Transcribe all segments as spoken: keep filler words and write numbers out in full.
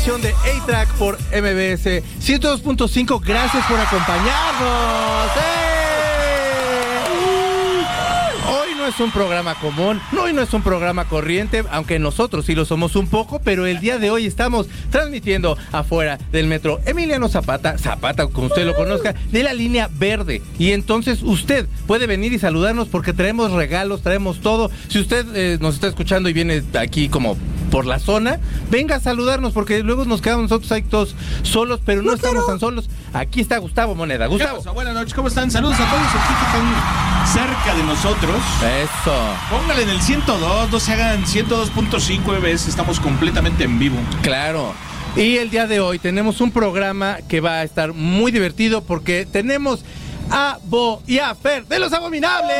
De A-Track por M B S ciento dos punto cinco. Gracias por acompañarnos. ¡Eh! Hoy no es un programa común, hoy no es un programa corriente, aunque nosotros sí lo somos un poco, pero el día de hoy estamos transmitiendo afuera del metro Emiliano Zapata, Zapata como usted lo conozca, de la línea verde. Y entonces usted puede venir y saludarnos porque traemos regalos, traemos todo. Si usted eh, nos está escuchando y viene aquí como por la zona, venga a saludarnos porque luego nos quedamos nosotros ahí todos solos, pero no, no estamos tan solos. Aquí está Gustavo Moneda. Gustavo. Buenas noches, ¿cómo están? Saludos a todos aquí que están cerca de nosotros. Eso. Póngale en el ciento dos, no se hagan ciento dos punto cinco E B S, estamos completamente en vivo. Claro. Y el día de hoy tenemos un programa que va a estar muy divertido porque tenemos a Bo y a Fer de Los Abominables.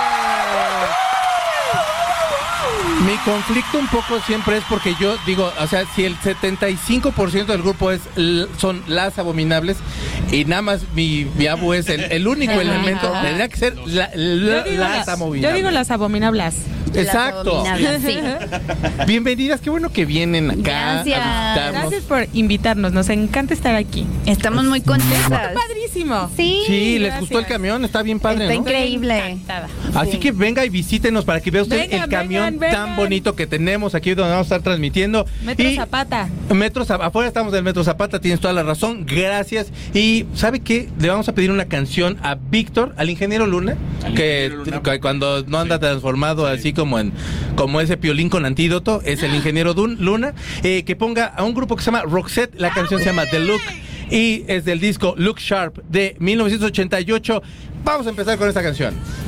Mi conflicto un poco siempre es porque yo digo, o sea, si el setenta y cinco por ciento del grupo es son las abominables y nada más mi, mi abu es el, el único elemento, tendría que ser la, la, yo las la, abominables. Yo digo las abominables. Exacto. Sí. Bienvenidas, qué bueno que vienen acá. Gracias. A visitarnos. Gracias por invitarnos, nos encanta estar aquí. Estamos muy contentas. Padrísimo. Sí. Sí, les gracias. gustó el camión, está bien padre, Está ¿no? increíble. Encantada. Así Sí. que venga y visítenos para que vea usted Vengan, el camión vengan, vengan. tan bonito que tenemos aquí donde vamos a estar transmitiendo. Metro Y Zapata. Metro Zapata, afuera estamos del Metro Zapata, tienes toda la razón, gracias. Y ¿sabe qué? Le vamos a pedir una canción a Víctor, al ingeniero Luna, Al que, ingeniero Luna. que cuando no anda Sí. transformado Sí. así como en como ese piolín con antídoto, es el ingeniero Dun, Luna, eh, que ponga a un grupo que se llama Roxette, la canción se llama The Look y es del disco Look Sharp de mil novecientos ochenta y ocho. Vamos a empezar con esta canción.